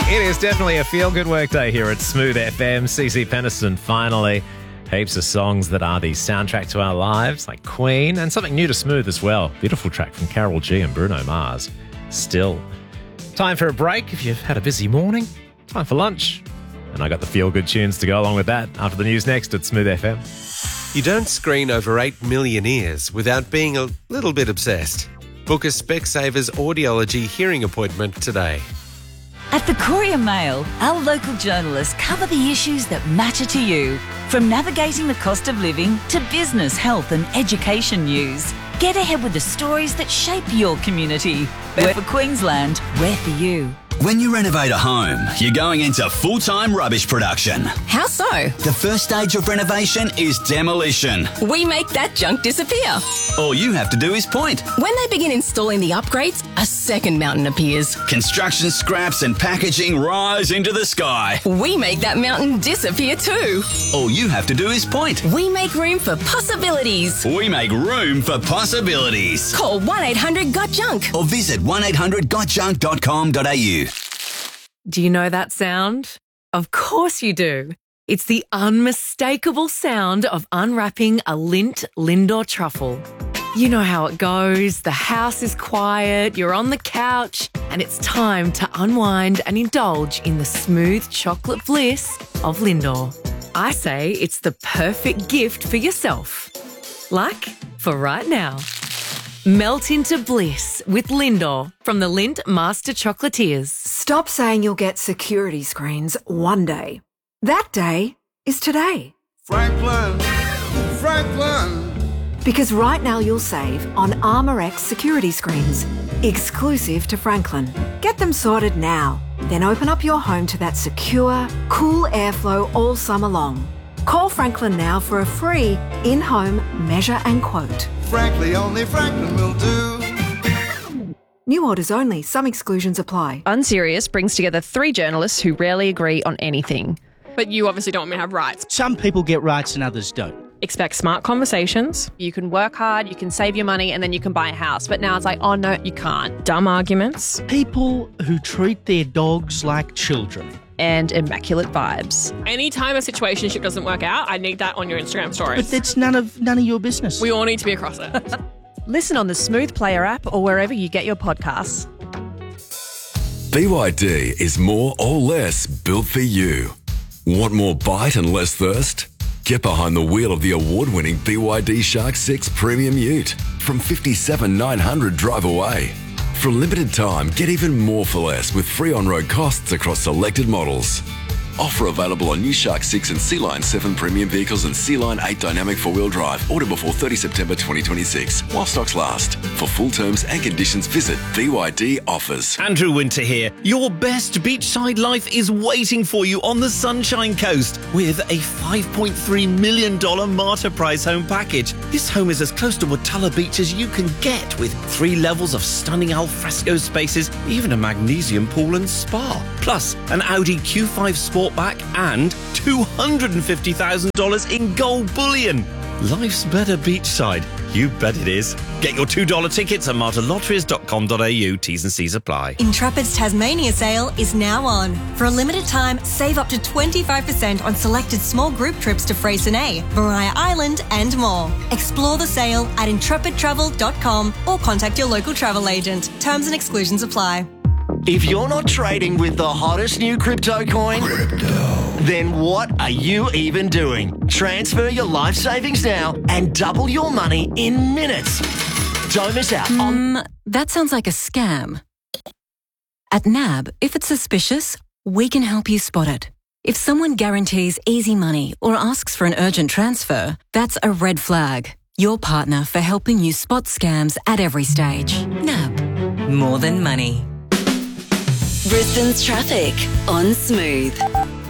It is definitely a feel-good workday here at Smooth FM. CC Peniston, finally. Heaps of songs that are the soundtrack to our lives, like Queen, and something new to Smooth as well. Beautiful track from Carol G and Bruno Mars. Still. Time for a break if you've had a busy morning. Time for lunch. And I got the feel-good tunes to go along with that after the news next at Smooth FM. You don't screen over 8 million ears without being a little bit obsessed. Book a Specsavers audiology hearing appointment today. At the Courier Mail, our local journalists cover the issues that matter to you. From navigating the cost of living to business, health and education news. Get ahead with the stories that shape your community. We're for Queensland, we're for you. When you renovate a home, you're going into full-time rubbish production. How so? The first stage of renovation is demolition. We make that junk disappear. All you have to do is point. When they begin installing the upgrades, a second mountain appears. Construction scraps and packaging rise into the sky. We make that mountain disappear too. All you have to do is point. We make room for possibilities. We make room for possibilities. Call 1-800-GOT-JUNK Or visit 1800gotjunk.com.au. Do you know that sound? Of course you do. It's the unmistakable sound of unwrapping a Lindt Lindor truffle. You know how it goes. The house is quiet, you're on the couch, and it's time to unwind and indulge in the smooth chocolate bliss of Lindor. I say it's the perfect gift for yourself. Like for right now. Melt into bliss with Lindor from the Lindt Master Chocolatiers. Stop saying you'll get security screens one day. That day is today. Franklin. Because right now you'll save on ArmorX security screens, exclusive to Franklin. Get them sorted now. Then open up your home to that secure, cool airflow all summer long. Call Franklin now for a free in-home measure and quote. Frankly, only Franklin will do. New orders only. Some exclusions apply. Unserious brings together 3 journalists who rarely agree on anything. But you obviously don't want me to have rights. Some people get rights and others don't. Expect smart conversations. You can work hard, you can save your money, and then you can buy a house. But now it's like, oh no, you can't. Dumb arguments. People who treat their dogs like children. And immaculate vibes. Anytime a situationship doesn't work out, I need that on your Instagram stories. But that's none of your business. We all need to be across it. Listen on the Smooth Player app or wherever you get your podcasts. BYD is more or less built for you. Want more bite and less thirst? Get behind the wheel of the award-winning BYD Shark 6 Premium Ute from $57,900 drive away. For a limited time, get even more for less with free on-road costs across selected models. Offer available on new Shark 6 and Sea-Line 7 premium vehicles and Sea-Line 8 dynamic four-wheel drive. Order before 30 September 2026 while stocks last. For full terms and conditions, visit BYD Offers. Andrew Winter here. Your best beachside life is waiting for you on the Sunshine Coast with a $5.3 million Marta Price home package. This home is as close to Watala Beach as you can get with 3 levels of stunning alfresco spaces, even a magnesium pool and spa. Plus, an Audi Q5 Sportback and $250,000 in gold bullion. Life's better beachside. You bet it is. Get your $2 tickets at martalotteries.com.au. T's and C's apply. Intrepid's Tasmania sale is now on. For a limited time, save up to 25% on selected small group trips to Freycinet, Maria Island and more. Explore the sale at intrepidtravel.com or contact your local travel agent. Terms and exclusions apply. If you're not trading with the hottest new crypto coin, then what are you even doing? Transfer your life savings now and double your money in minutes. Don't miss out on... That sounds like a scam. At NAB, if it's suspicious, we can help you spot it. If someone guarantees easy money or asks for an urgent transfer, that's a red flag. Your partner for helping you spot scams at every stage. NAB. More than money. Brisbane's traffic on Smooth.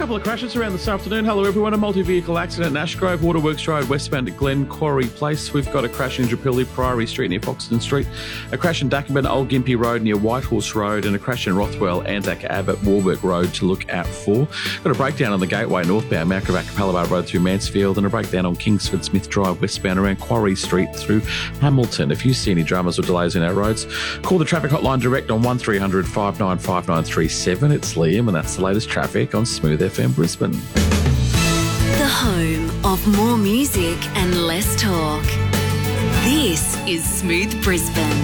Couple of crashes around this afternoon. Hello, everyone. A multi-vehicle accident in Ashgrove, Waterworks Road, westbound at Glen Quarry Place. We've got a crash in Drapilli Priory Street near Foxton Street, a crash in Dackenburn, Old Gympie Road near Whitehorse Road, and a crash in Rothwell, Anzac Abbott, Warburg Road to look out for. Got a breakdown on the Gateway northbound, Mount Gravatt, Capalaba Road through Mansfield, and a breakdown on Kingsford Smith Drive westbound around Quarry Street through Hamilton. If you see any dramas or delays in our roads, call the traffic hotline direct on 1300 595937. It's Liam, and that's the latest traffic on Smooth FM Brisbane. The home of more music and less talk. This is Smooth Brisbane.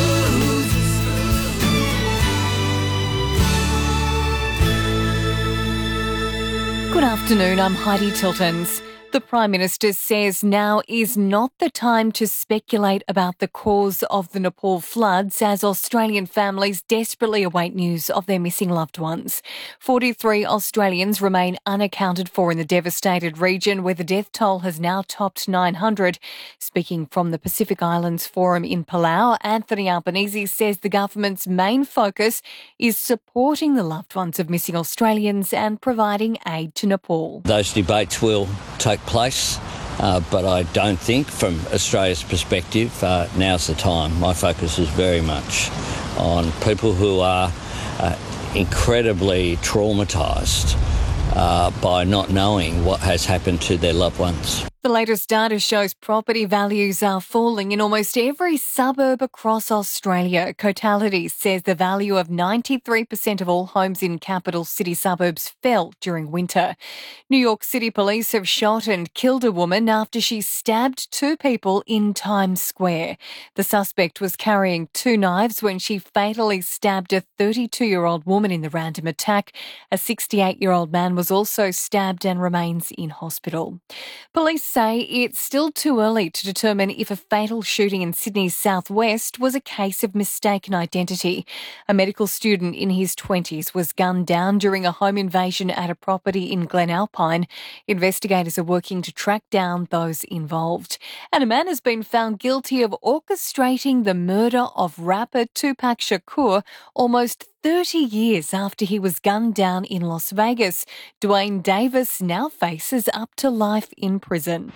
Good afternoon, I'm Heidi Tiltons. The Prime Minister says now is not the time to speculate about the cause of the Nepal floods as Australian families desperately await news of their missing loved ones. 43 Australians remain unaccounted for in the devastated region, where the death toll has now topped 900. Speaking from the Pacific Islands Forum in Palau, Anthony Albanese says the government's main focus is supporting the loved ones of missing Australians and providing aid to Nepal. Those debates will take place, but I don't think from Australia's perspective now's the time. My focus is very much on people who are incredibly traumatised by not knowing what has happened to their loved ones. The latest data shows property values are falling in almost every suburb across Australia. Cotality says the value of 93% of all homes in capital city suburbs fell during winter. New York City police have shot and killed a woman after she stabbed two people in Times Square. The suspect was carrying two knives when she fatally stabbed a 32-year-old woman in the random attack. A 68-year-old man was also stabbed and remains in hospital. Police say it's still too early to determine if a fatal shooting in Sydney's southwest was a case of mistaken identity. A medical student in his 20s was gunned down during a home invasion at a property in Glen Alpine. Investigators are working to track down those involved. And a man has been found guilty of orchestrating the murder of rapper Tupac Shakur almost 30 years after he was gunned down in Las Vegas. Dwayne Davis now faces up to life in prison.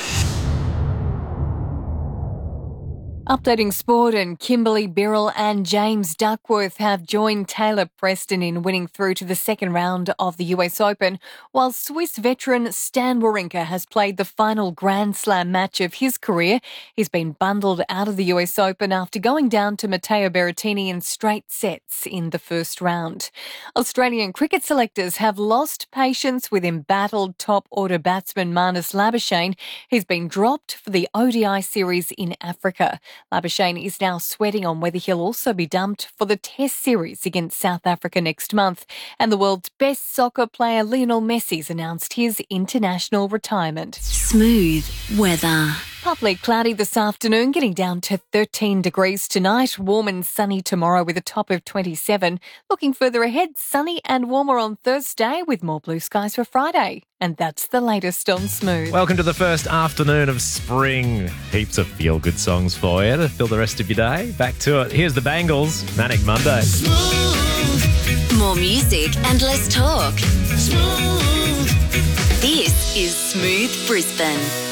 Updating sport, and Kimberly Birrell and James Duckworth have joined Taylor Preston in winning through to the second round of the US Open, while Swiss veteran Stan Wawrinka has played the final Grand Slam match of his career. He's been bundled out of the US Open after going down to Matteo Berrettini in straight sets in the first round. Australian cricket selectors have lost patience with embattled top-order batsman Marnus Labuschagne. He's been dropped for the ODI series in Africa. Labuschagne is now sweating on whether he'll also be dumped for the Test series against South Africa next month. And the world's best soccer player Lionel Messi's announced his international retirement. Smooth weather. Partly cloudy this afternoon, getting down to 13 degrees tonight. Warm and sunny tomorrow with a top of 27. Looking further ahead, sunny and warmer on Thursday with more blue skies for Friday. And that's the latest on Smooth. Welcome to the first afternoon of spring. Heaps of feel-good songs for you to fill the rest of your day. Back to it. Here's the Bangles, Manic Monday. Smooth. More music and less talk. Smooth. This is Smooth Brisbane.